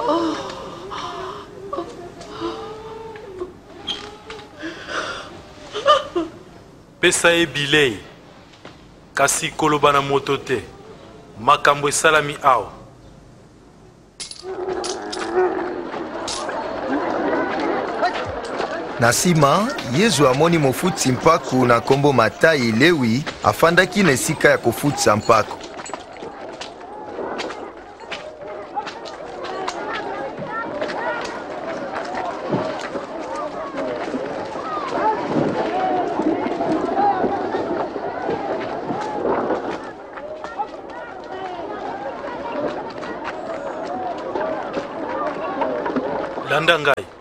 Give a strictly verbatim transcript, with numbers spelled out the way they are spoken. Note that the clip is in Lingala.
Pesa e bilei kasi koloba na moto te makambo esalami awa. Na nsima Yesu amoni mofutisi mpako na nkombo Matayi Lewi afandaki na esika ya kofutisa mpako. Landa ngai.